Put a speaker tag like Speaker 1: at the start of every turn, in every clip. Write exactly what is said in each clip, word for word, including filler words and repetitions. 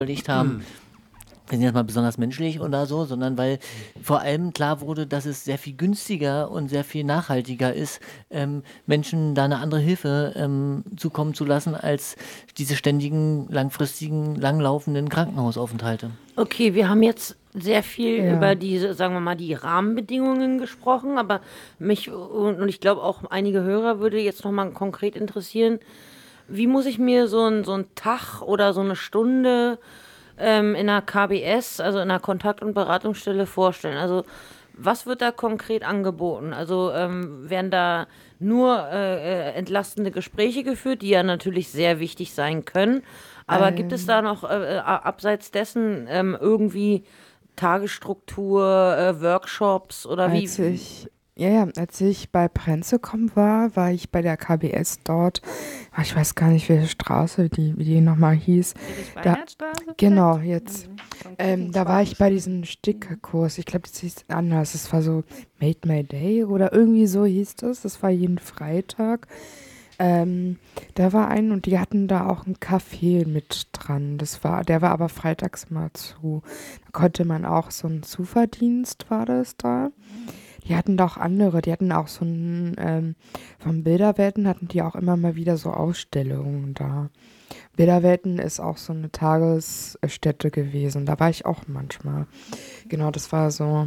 Speaker 1: überlegt haben, wir sind jetzt mal besonders menschlich oder so, sondern weil vor allem klar wurde, dass es sehr viel günstiger und sehr viel nachhaltiger ist, ähm, Menschen da eine andere Hilfe ähm, zukommen zu lassen, als diese ständigen, langfristigen, langlaufenden Krankenhausaufenthalte.
Speaker 2: Okay, wir haben jetzt sehr viel
Speaker 3: Ja.
Speaker 2: über diese, sagen wir mal, die Rahmenbedingungen gesprochen, aber mich und und ich glaube auch einige Hörer würde jetzt noch mal konkret interessieren, wie muss ich mir so ein so 'n Tag oder so eine Stunde ähm, in einer K B S, also in einer Kontakt- und Beratungsstelle vorstellen? Also was wird da konkret angeboten? Also ähm, werden da nur äh, äh, entlastende Gespräche geführt, die ja natürlich sehr wichtig sein können, aber gibt es da noch äh, äh, abseits dessen ähm, irgendwie Tagesstruktur, äh, Workshops oder wie?
Speaker 3: Als ich, ja, ja, als ich bei Prenzlkommen war, war ich bei der K B S dort. Ah, Ich weiß gar nicht, welche Straße, die, wie die nochmal hieß. Da,
Speaker 4: Friedrich-Weinert-Straße
Speaker 3: genau,
Speaker 4: vielleicht?
Speaker 3: jetzt.
Speaker 4: Mhm. Von
Speaker 3: Ähm, da war ich bei diesem Stickerkurs. Ich glaube, das hieß anders. Es war so Made My Day oder irgendwie so hieß das. Das war jeden Freitag. Ähm, da war ein und die hatten da auch ein Café mit dran. Das war, der war aber freitags mal zu. Da konnte man auch so einen Zuverdienst war das da. Die hatten da auch andere, die hatten auch so ein, ähm, von Bilderwelten hatten die auch immer mal wieder so Ausstellungen da. Bilderwelten ist auch so eine Tagesstätte gewesen. Da war ich auch manchmal. Genau, das war so.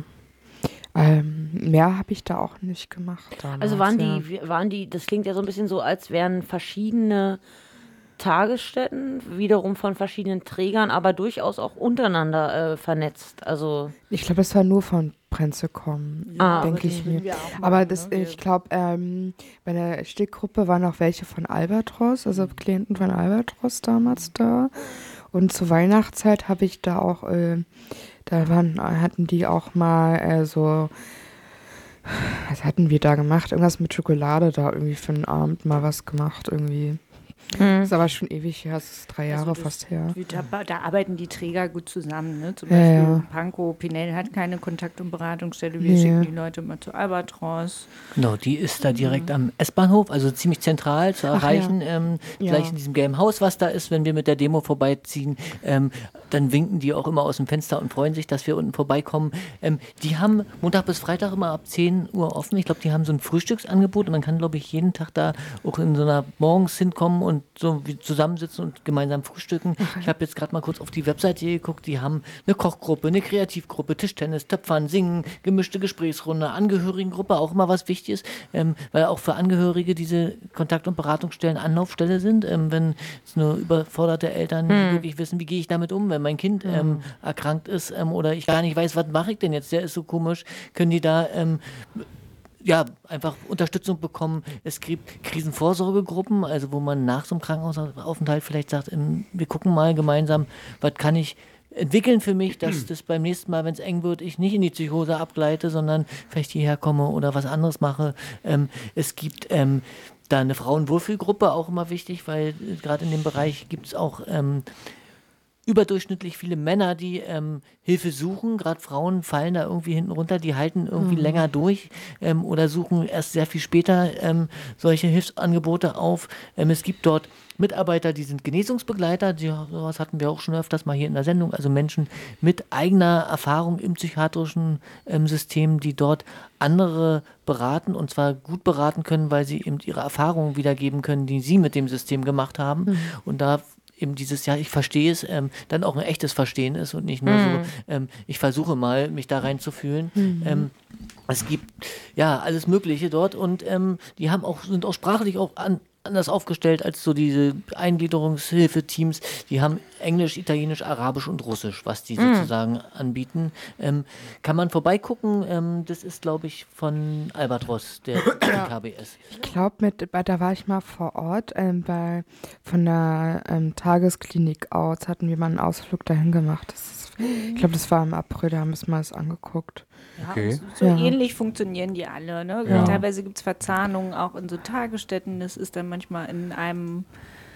Speaker 3: Ähm, mehr habe ich da auch nicht gemacht damals.
Speaker 2: Also waren
Speaker 3: ja.
Speaker 2: die, wie- waren die, das klingt ja so ein bisschen so, als wären verschiedene Tagesstätten wiederum von verschiedenen Trägern, aber durchaus auch untereinander äh, vernetzt. Also,
Speaker 3: Ich glaube, das war nur von Prenzlkommen,
Speaker 2: Ah,
Speaker 3: denke ich mir. Aber das, ich glaube, ähm, bei der Stickgruppe waren auch welche von Albatros, also Klienten von Albatros damals da. Und zur Weihnachtszeit habe ich da auch, äh, da waren, hatten die auch mal äh, so, was hatten wir da gemacht? Irgendwas mit Schokolade da irgendwie für den Abend mal was gemacht irgendwie. Das ist aber schon ewig her, das ist drei Jahre
Speaker 4: Also das-
Speaker 3: fast her.
Speaker 4: Da, da arbeiten die Träger gut zusammen. Ne? Zum
Speaker 3: Ja,
Speaker 4: Beispiel
Speaker 3: ja.
Speaker 4: Pankow, Pinel hat keine Kontakt- und Beratungsstelle. Wir
Speaker 3: Nee.
Speaker 4: schicken die Leute immer zu Albatros.
Speaker 1: Genau, die ist da direkt am S-Bahnhof, also ziemlich zentral zu
Speaker 3: Ach ja.
Speaker 1: erreichen. Ähm,
Speaker 3: Ja.
Speaker 1: Gleich in diesem gelben Haus, was da ist, wenn wir mit der Demo vorbeiziehen. Ähm, dann winken die auch immer aus dem Fenster und freuen sich, dass wir unten vorbeikommen. Ähm, die haben Montag bis Freitag immer ab zehn Uhr offen. Ich glaube, die haben so ein Frühstücksangebot und man kann, glaube ich, jeden Tag da auch in so einer morgens hinkommen und so wie zusammensitzen und gemeinsam frühstücken. Ich habe jetzt gerade mal kurz auf die Webseite geguckt. Die haben eine Kochgruppe, eine Kreativgruppe, Tischtennis, Töpfern, Singen, gemischte Gesprächsrunde, Angehörigengruppe, auch immer was wichtig ist, ähm, weil auch für Angehörige diese Kontakt- und Beratungsstellen Anlaufstelle sind. Ähm, wenn es nur überforderte Eltern nicht wirklich wissen, wie gehe ich damit um, wenn mein Kind ähm, erkrankt ist ähm, oder ich gar nicht weiß, was mache ich denn jetzt, der ist so komisch, können die da ähm, ja, einfach Unterstützung bekommen. Es gibt Krisenvorsorgegruppen, also wo man nach so einem Krankenhausaufenthalt vielleicht sagt, ähm, wir gucken mal gemeinsam, was kann ich entwickeln für mich, dass das beim nächsten Mal, wenn es eng wird, ich nicht in die Psychose abgleite, sondern vielleicht hierher komme oder was anderes mache. Ähm, es gibt ähm, da eine Frauenwohlfühlgruppe, auch immer wichtig, weil äh, gerade in dem Bereich gibt es auch ähm, überdurchschnittlich viele Männer, die ähm, Hilfe suchen. Gerade Frauen fallen da irgendwie hinten runter, die halten irgendwie länger durch ähm, oder suchen erst sehr viel später ähm, solche Hilfsangebote auf. Ähm, es gibt dort Mitarbeiter, die sind Genesungsbegleiter, die, sowas hatten wir auch schon öfters mal hier in der Sendung, also Menschen mit eigener Erfahrung im psychiatrischen ähm, System, die dort andere beraten und zwar gut beraten können, weil sie eben ihre Erfahrungen wiedergeben können, die sie mit dem System gemacht haben. Und da eben dieses, ja, ich verstehe es, ähm, dann auch ein echtes Verstehen ist und nicht nur so, ähm, ich versuche mal, mich da reinzufühlen. Ähm, es gibt ja alles Mögliche dort und ähm, die haben auch, sind auch sprachlich auch an, anders aufgestellt als so diese Eingliederungshilfeteams. Die haben Englisch, Italienisch, Arabisch und Russisch, was die sozusagen anbieten. Ähm, kann man vorbeigucken. Ähm, das ist, glaube ich, von Albatros, der K B S.
Speaker 3: Ich glaube, mit, bei- da war ich mal vor Ort, ähm, bei, von der ähm, Tagesklinik aus, hatten wir mal einen Ausflug dahin gemacht. Das ist, ich glaube, das war im April, da haben wir es mal angeguckt.
Speaker 4: Ja,
Speaker 5: Okay.
Speaker 4: und so so
Speaker 3: Ja.
Speaker 4: ähnlich funktionieren die alle. Ne?
Speaker 5: Ja.
Speaker 4: Teilweise gibt es Verzahnungen auch in so Tagesstätten. Das ist dann manchmal in einem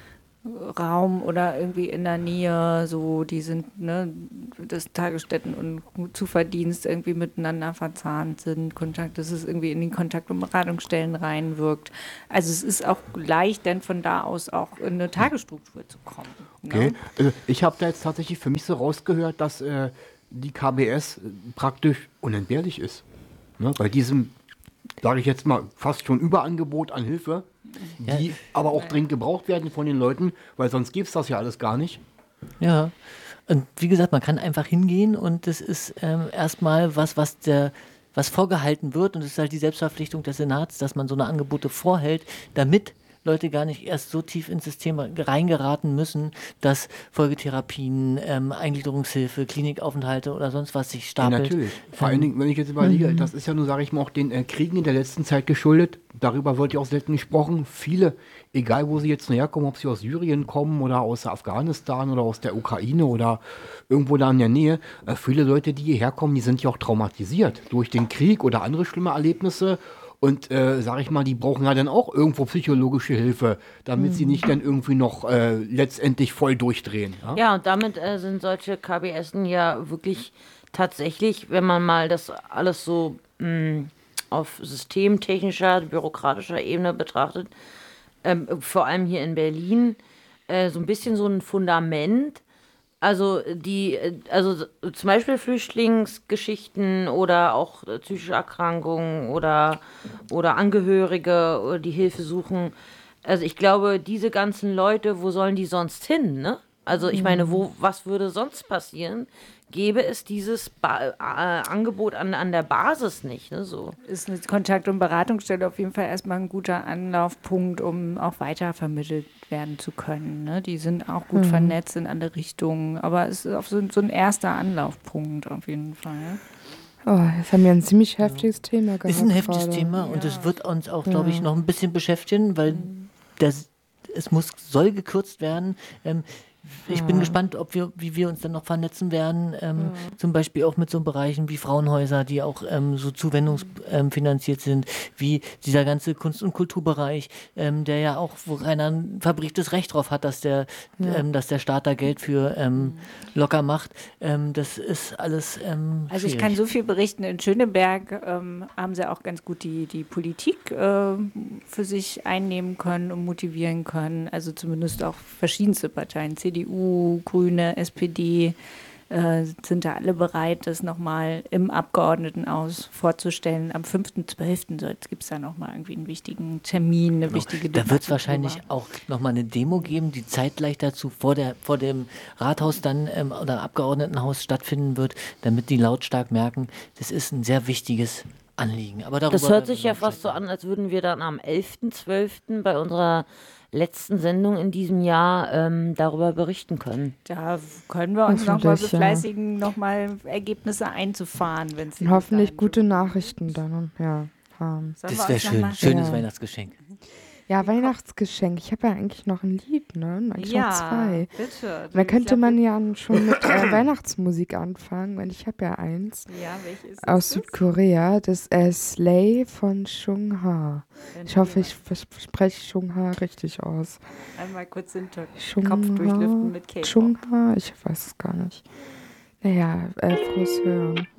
Speaker 4: Raum oder irgendwie in der Nähe, so die sind, ne, dass Tagesstätten und Zuverdienst irgendwie miteinander verzahnt sind, Kontakt, dass es irgendwie in die Kontakt- und Beratungsstellen reinwirkt. Also es ist auch leicht, dann von da aus auch in eine Tagesstruktur zu kommen.
Speaker 5: Okay.
Speaker 4: Ne?
Speaker 5: Also ich habe da jetzt tatsächlich für mich so rausgehört, dass äh, die K B S praktisch unentbehrlich ist. Ne? Bei diesem, sage ich jetzt mal, fast schon Überangebot an Hilfe, die
Speaker 1: Ja.
Speaker 5: aber auch dringend gebraucht werden von den Leuten, weil sonst gäbe es das ja alles gar nicht.
Speaker 1: Ja, und wie gesagt, man kann einfach hingehen und das ist ähm, erstmal was, was der was vorgehalten wird und es ist halt die Selbstverpflichtung des Senats, dass man so eine Angebote vorhält, damit Leute gar nicht erst so tief ins System reingeraten müssen, dass Folgetherapien, ähm, Eingliederungshilfe, Klinikaufenthalte oder sonst was sich
Speaker 5: Ja,
Speaker 1: stapelt.
Speaker 5: natürlich. Vor allen Dingen, wenn ich jetzt überlege, das ist ja nur, sage ich mal, auch den äh, Kriegen in der letzten Zeit geschuldet. Darüber wird ja auch selten gesprochen. Viele, egal wo sie jetzt herkommen, ob sie aus Syrien kommen oder aus Afghanistan oder aus der Ukraine oder irgendwo da in der Nähe, äh, viele Leute, die hierher kommen, die sind ja auch traumatisiert durch den Krieg oder andere schlimme Erlebnisse. Und äh, sage ich mal, die brauchen ja dann auch irgendwo psychologische Hilfe, damit sie nicht dann irgendwie noch äh, letztendlich voll durchdrehen. Ja?
Speaker 2: Ja, und damit äh, sind solche K B S ja wirklich tatsächlich, wenn man mal das alles so mh, auf systemtechnischer, bürokratischer Ebene betrachtet, ähm, vor allem hier in Berlin, äh, so ein bisschen so ein Fundament. Also die, äh, also s- zum Beispiel Flüchtlingsgeschichten oder auch äh, psychische Erkrankungen oder, oder Angehörige, oder die Hilfe suchen. Also ich glaube, diese ganzen Leute, wo sollen die sonst hin, ne? Also ich meine, wo, was würde sonst passieren? Gäbe es dieses ba äh, Angebot an, an der Basis nicht, ne? So.
Speaker 4: Ist eine Kontakt- und Beratungsstelle auf jeden Fall erstmal ein guter Anlaufpunkt, um auch weitervermittelt werden zu können. Ne? Die sind auch gut vernetzt in alle Richtungen, aber es ist auch so, so ein erster Anlaufpunkt auf jeden Fall.
Speaker 3: Oh, jetzt haben wir ein ziemlich heftiges Thema gehabt.
Speaker 1: Ist ein heftiges
Speaker 3: gerade.
Speaker 1: Thema und es wird uns auch, glaube ich, noch ein bisschen beschäftigen, weil das, es muss, soll gekürzt werden. Ähm, ich bin gespannt, ob wir, wie wir uns dann noch vernetzen werden, ähm, zum Beispiel auch mit so Bereichen wie Frauenhäuser, die auch ähm, so zuwendungsfinanziert sind, wie dieser ganze Kunst- und Kulturbereich, ähm, der ja auch, wo keiner ein verbrieftes Recht drauf hat, dass der, ähm, dass der Staat da Geld für ähm, locker macht. Ähm, das ist alles ähm,
Speaker 4: Also ich
Speaker 1: schwierig.
Speaker 4: kann so viel berichten, in Schöneberg ähm, haben sie auch ganz gut die, die Politik äh, für sich einnehmen können und motivieren können. Also zumindest auch verschiedenste Parteien, C D U, Grüne, S P D, äh, sind da alle bereit, das nochmal im Abgeordnetenhaus vorzustellen. Am fünften zwölften gibt es da nochmal irgendwie einen wichtigen Termin, eine wichtige
Speaker 1: Da wird es
Speaker 4: Debatte
Speaker 1: wahrscheinlich
Speaker 4: drüber.
Speaker 1: auch nochmal eine Demo geben, die zeitgleich dazu vor, der, vor dem Rathaus dann ähm, oder Abgeordnetenhaus stattfinden wird, damit die lautstark merken, das ist ein sehr wichtiges Anliegen. Aber darüber
Speaker 2: Das hört
Speaker 1: werden
Speaker 2: sich
Speaker 1: wir
Speaker 2: ja
Speaker 1: noch
Speaker 2: fast so
Speaker 1: sprechen.
Speaker 2: an, als würden wir dann am elften zwölften bei unserer letzten Sendung in diesem Jahr ähm, darüber berichten können.
Speaker 4: Da können wir uns nochmal
Speaker 3: Hoffentlich, ja.
Speaker 4: befleißigen, nochmal Ergebnisse einzufahren, wenn es
Speaker 3: Und hoffentlich gute Nachrichten dann. Und, ja, haben.
Speaker 1: Das wäre schön. Schönes
Speaker 3: Ja.
Speaker 1: Weihnachtsgeschenk.
Speaker 3: Ja, Weihnachtsgeschenk. Ich habe ja eigentlich noch ein Lied, ne? Eigentlich noch
Speaker 4: Ja,
Speaker 3: zwei.
Speaker 4: bitte.
Speaker 3: Da könnte man ja schon mit äh, Weihnachtsmusik anfangen, weil ich habe ja eins
Speaker 4: Ja, welches
Speaker 3: aus
Speaker 4: ist
Speaker 3: Südkorea, das äh, Slay von Chung Ha. Ich hoffe, ich vers- spreche Chung Ha richtig aus.
Speaker 4: es? Einmal kurz den Kopf
Speaker 3: Chung
Speaker 4: durchlüften
Speaker 3: Ha,
Speaker 4: mit K-Pop.
Speaker 3: Chung Ha, ich weiß es gar nicht. Naja, äh, frohes Hören.